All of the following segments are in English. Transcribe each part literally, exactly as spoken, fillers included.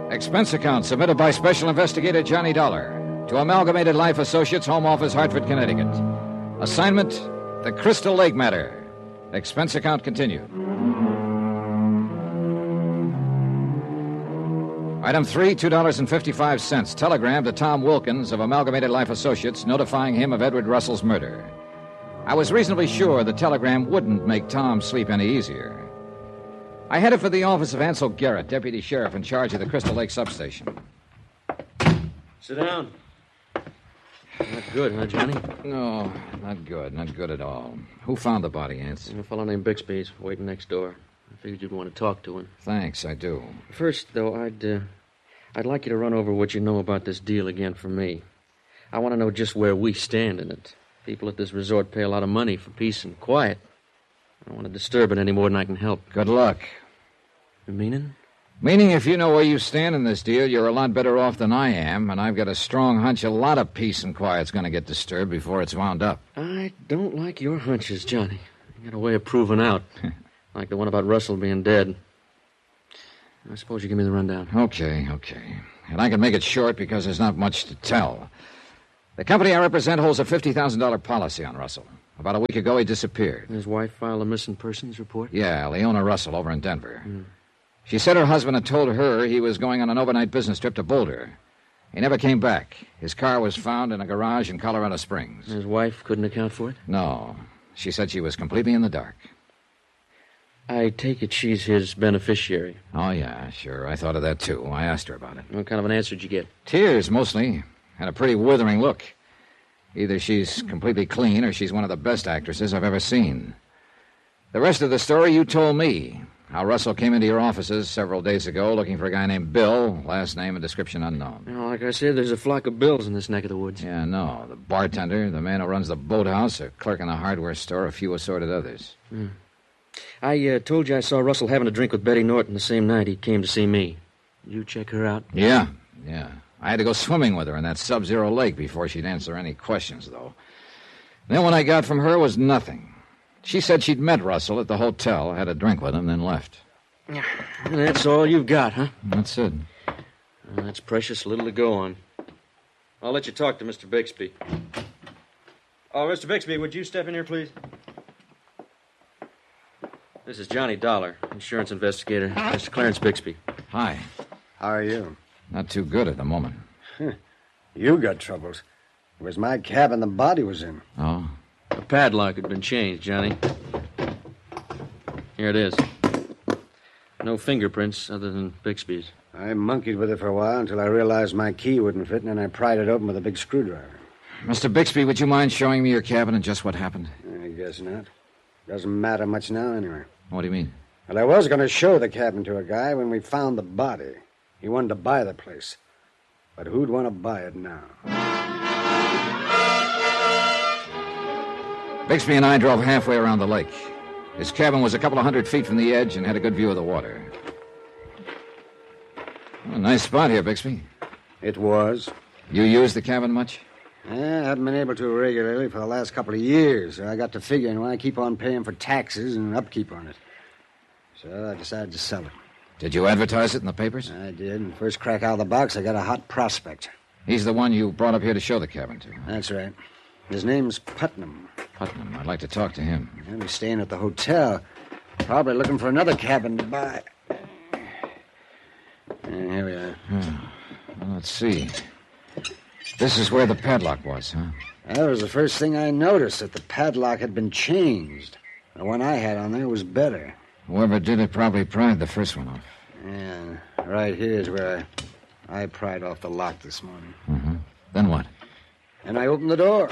Expense account submitted by Special Investigator Johnny Dollar to Amalgamated Life Associates, Home Office, Hartford, Connecticut. Assignment, the Crystal Lake matter. Expense account continued. Item three, two dollars and fifty-five cents. Telegram to Tom Wilkins of Amalgamated Life Associates, notifying him of Edward Russell's murder. I was reasonably sure the telegram wouldn't make Tom sleep any easier. I headed for the office of Ansel Garrett, deputy sheriff in charge of the Crystal Lake substation. Sit down. Not good, huh, Johnny? No, not good. Not good at all. Who found the body, Ants? A fellow named Bixby's waiting next door. I figured you'd want to talk to him. Thanks, I do. First, though, I'd, uh, I'd like you to run over what you know about this deal again for me. I want to know just where we stand in it. People at this resort pay a lot of money for peace and quiet. I don't want to disturb it any more than I can help. Good luck. Meaning? Meaning if you know where you stand in this deal, you're a lot better off than I am, and I've got a strong hunch a lot of peace and quiet's going to get disturbed before it's wound up. I don't like your hunches, Johnny. You got a way of proving out. Like the one about Russell being dead. I suppose you give me the rundown. Okay, okay. And I can make it short because there's not much to tell. The company I represent holds a fifty thousand dollars policy on Russell. About a week ago, he disappeared. His wife filed a missing persons report? Yeah, Leona Russell over in Denver. Mm. She said her husband had told her he was going on an overnight business trip to Boulder. He never came back. His car was found in a garage in Colorado Springs. His wife couldn't account for it? No. She said she was completely in the dark. I take it she's his beneficiary. Oh, yeah, sure. I thought of that, too. I asked her about it. What kind of an answer did you get? Tears, mostly, and a pretty withering look. Either she's completely clean or she's one of the best actresses I've ever seen. The rest of the story you told me. How Russell came into your offices several days ago looking for a guy named Bill, last name and description unknown. You know, like I said, there's a flock of Bills in this neck of the woods. Yeah, no. The bartender, the man who runs the boathouse, a clerk in the hardware store, a few assorted others. Hmm. I uh, told you I saw Russell having a drink with Betty Norton the same night he came to see me. Did you check her out? Yeah, yeah. I had to go swimming with her in that sub-zero lake before she'd answer any questions, though. Then what I got from her was nothing. She said she'd met Russell at the hotel, had a drink with him, then left. That's all you've got, huh? That's it. Well, that's precious little to go on. I'll let you talk to Mister Bixby. Oh, Mister Bixby, would you step in here, please? This is Johnny Dollar, insurance investigator. Mister Clarence Bixby. Hi. How are you? Not too good at the moment. You got troubles. It was my cabin the body was in. Oh? The padlock had been changed, Johnny. Here it is. No fingerprints other than Bixby's. I monkeyed with it for a while until I realized my key wouldn't fit, and then I pried it open with a big screwdriver. Mister Bixby, would you mind showing me your cabin and just what happened? I guess not. Doesn't matter much now, anyway. What do you mean? Well, I was going to show the cabin to a guy when we found the body. He wanted to buy the place. But who'd want to buy it now? Bixby and I drove halfway around the lake. His cabin was a couple of hundred feet from the edge and had a good view of the water. Well, nice spot here, Bixby. It was. You use the cabin much? I haven't been able to regularly for the last couple of years. So I got to figuring when I keep on paying for taxes and upkeep on it. So I decided to sell it. Did you advertise it in the papers? I did. And first crack out of the box, I got a hot prospect. He's the one you brought up here to show the cabin to. That's right. His name's Putnam. Putnam. I'd like to talk to him. And he's staying at the hotel. Probably looking for another cabin to buy. And here we are. Well, let's see. This is where the padlock was, huh? That was the first thing I noticed, that the padlock had been changed. The one I had on there was better. Whoever did it probably pried the first one off. Yeah, right here is where I, I pried off the lock this morning. Mm-hmm. Then what? And I opened the door.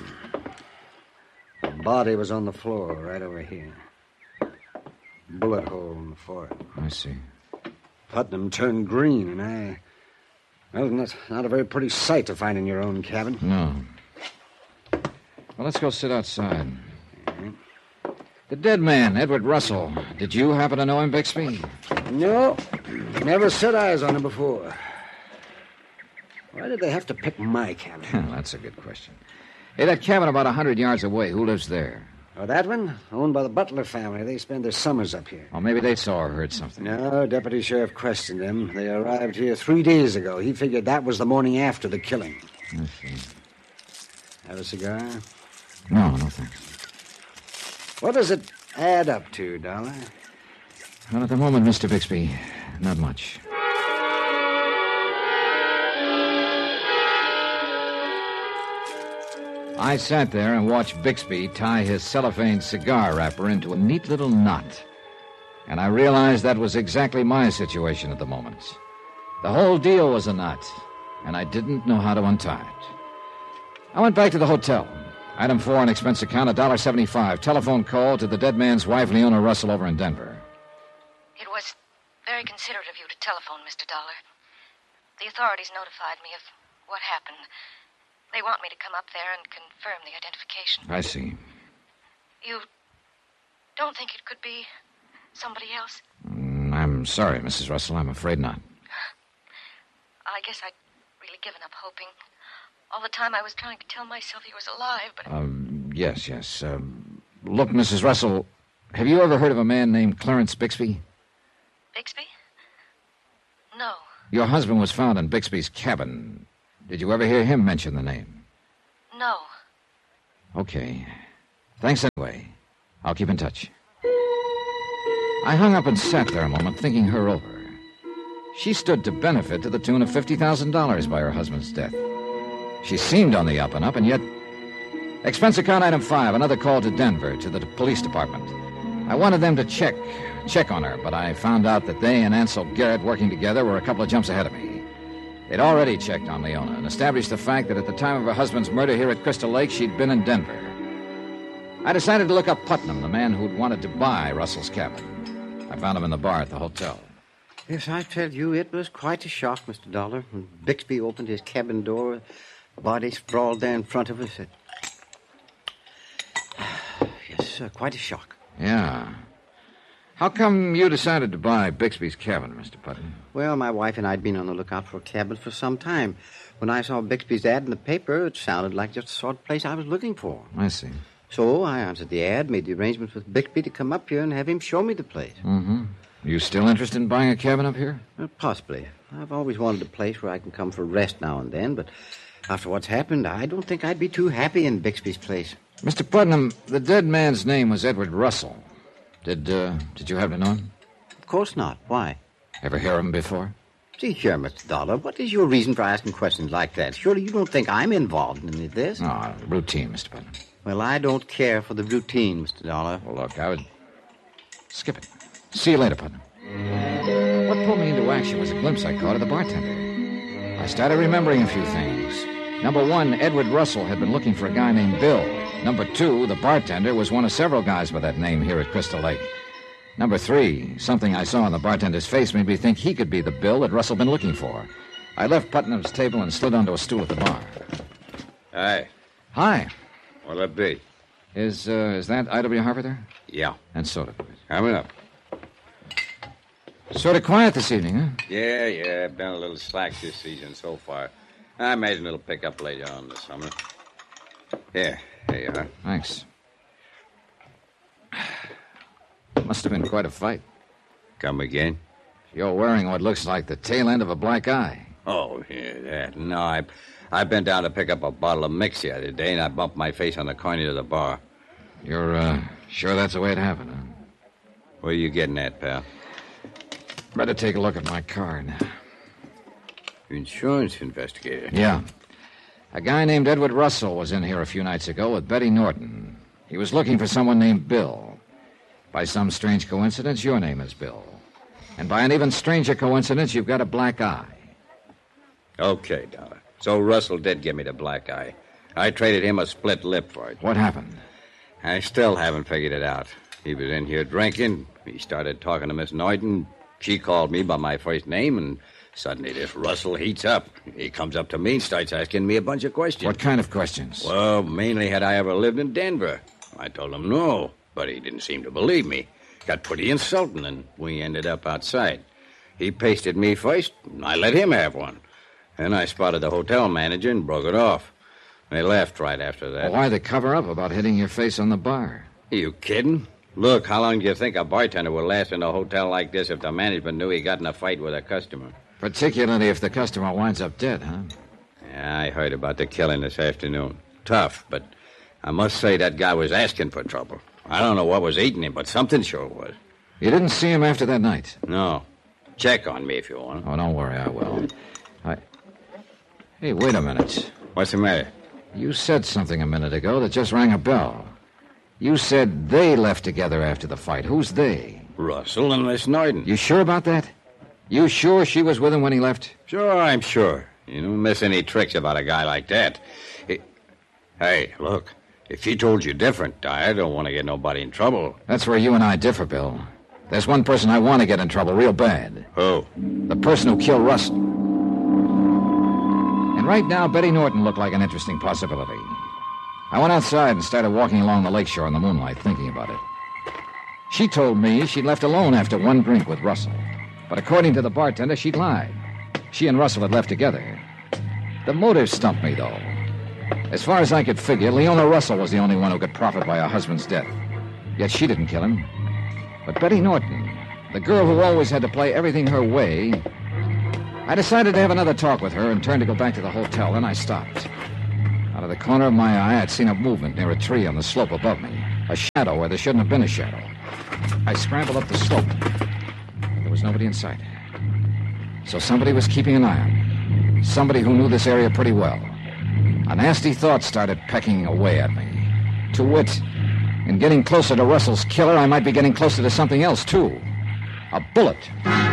The body was on the floor right over here. Bullet hole in the forehead. I see. Putnam turned green, and I... Well, not, not a very pretty sight to find in your own cabin. No. Well, let's go sit outside. Mm-hmm. The dead man, Edward Russell. Did you happen to know him, Bixby? No. Never set eyes on him before. Why did they have to pick my cabin? That's a good question. Hey, that cabin about a hundred yards away, who lives there? Oh, that one? Owned by the Butler family. They spend their summers up here. Well, maybe they saw or heard something. No, Deputy Sheriff questioned them. They arrived here three days ago. He figured that was the morning after the killing. I see. Have a cigar? No, no thanks. What does it add up to, Dollar? Well, at the moment, Mister Bixby, not much. I sat there and watched Bixby tie his cellophane cigar wrapper into a neat little knot. And I realized that was exactly my situation at the moment. The whole deal was a knot, and I didn't know how to untie it. I went back to the hotel. Item four on expense account, one dollar seventy-five. Telephone call to the dead man's wife, Leona Russell, over in Denver. It was very considerate of you to telephone, Mister Dollar. The authorities notified me of what happened. They want me to come up there and confirm the identification. I see. You don't think it could be somebody else? Mm, I'm sorry, Missus Russell. I'm afraid not. I guess I'd really given up hoping. All the time I was trying to tell myself he was alive, but... Um, yes, yes. Um, look, Missus Russell, have you ever heard of a man named Clarence Bixby? Bixby? No. Your husband was found in Bixby's cabin. Did you ever hear him mention the name? No. Okay. Thanks anyway. I'll keep in touch. I hung up and sat there a moment, thinking her over. She stood to benefit to the tune of fifty thousand dollars by her husband's death. She seemed on the up and up, and yet... Expense account item five, another call to Denver, to the police department. I wanted them to check, check on her, but I found out that they and Ansel Garrett working together were a couple of jumps ahead of me. They'd already checked on Leona and established the fact that at the time of her husband's murder here at Crystal Lake, she'd been in Denver. I decided to look up Putnam, the man who'd wanted to buy Russell's cabin. I found him in the bar at the hotel. Yes, I tell you, it was quite a shock, Mister Dollar. When Bixby opened his cabin door, the body sprawled there in front of us. It... Yes, uh, quite a shock. Yeah. How come you decided to buy Bixby's cabin, Mister Putnam? Well, my wife and I had been on the lookout for a cabin for some time. When I saw Bixby's ad in the paper, it sounded like just the sort of place I was looking for. I see. So I answered the ad, made the arrangements with Bixby to come up here and have him show me the place. Mm-hmm. You still interested in buying a cabin up here? Well, possibly. I've always wanted a place where I can come for rest now and then, but after what's happened, I don't think I'd be too happy in Bixby's place. Mister Putnam, the dead man's name was Edward Russell. Did, uh, did you happen to know him? Of course not. Why? Ever hear of him before? See here, Mister Dollar, what is your reason for asking questions like that? Surely you don't think I'm involved in any of this? No, routine, Mister Putnam. Well, I don't care for the routine, Mister Dollar. Well, look, I would... Skip it. See you later, Putnam. What pulled me into action was a glimpse I caught of the bartender. I started remembering a few things. Number one, Edward Russell had been looking for a guy named Bill. Number two, the bartender was one of several guys by that name here at Crystal Lake. Number three, something I saw on the bartender's face made me think he could be the Bill that Russell been looking for. I left Putnam's table and slid onto a stool at the bar. Hi. Hi. What'll it be? Is, uh, is that I W Harper there? Yeah. And soda, please. Coming up. Sort of quiet this evening, huh? Yeah, yeah. Been a little slack this season so far. I imagine it'll pick up later on this summer. Yeah, here you are. Thanks. Must have been quite a fight. Come again? You're wearing what looks like the tail end of a black eye. Oh, yeah, that. No, I, I bent down to pick up a bottle of mix the other day, and I bumped my face on the corner of the bar. You're, uh, sure that's the way it happened, huh? Where are you getting at, pal? Better take a look at my card. Insurance investigator. Yeah. A guy named Edward Russell was in here a few nights ago with Betty Norton. He was looking for someone named Bill. By some strange coincidence, your name is Bill. And by an even stranger coincidence, you've got a black eye. Okay, Dollar. So Russell did give me the black eye. I traded him a split lip for it. What happened? I still haven't figured it out. He was in here drinking. He started talking to Miss Norton. She called me by my first name, and suddenly this Russell heats up. He comes up to me and starts asking me a bunch of questions. What kind of questions? Well, mainly had I ever lived in Denver. I told him no, but he didn't seem to believe me. Got pretty insulting, and we ended up outside. He pasted me first, and I let him have one. Then I spotted the hotel manager and broke it off. They left right after that. Well, why the cover-up about hitting your face on the bar? Are you kidding? Look, how long do you think a bartender would last in a hotel like this if the management knew he got in a fight with a customer? Particularly if the customer winds up dead, huh? Yeah, I heard about the killing this afternoon. Tough, but I must say that guy was asking for trouble. I don't know what was eating him, but something sure was. You didn't see him after that night? No. Check on me if you want. Oh, don't worry, I will. I... Hey, wait a minute. What's the matter? You said something a minute ago that just rang a bell. You said they left together after the fight. Who's they? Russell and Miss Norton. You sure about that? You sure she was with him when he left? Sure, I'm sure. You don't miss any tricks about a guy like that. He... Hey, look. If she told you different, I don't want to get nobody in trouble. That's where you and I differ, Bill. There's one person I want to get in trouble real bad. Who? The person who killed Russell. And right now, Betty Norton looked like an interesting possibility. I went outside and started walking along the lakeshore in the moonlight, thinking about it. She told me she'd left alone after one drink with Russell. But according to the bartender, she'd lied. She and Russell had left together. The motive stumped me, though. As far as I could figure, Leona Russell was the only one who could profit by her husband's death. Yet she didn't kill him. But Betty Norton, the girl who always had to play everything her way... I decided to have another talk with her and turned to go back to the hotel. Then I stopped. Out of the corner of my eye, I'd seen a movement near a tree on the slope above me. A shadow where there shouldn't have been a shadow. I scrambled up the slope. But there was nobody in sight. So somebody was keeping an eye on me. Somebody who knew this area pretty well. A nasty thought started pecking away at me. To wit, in getting closer to Russell's killer, I might be getting closer to something else, too. A bullet.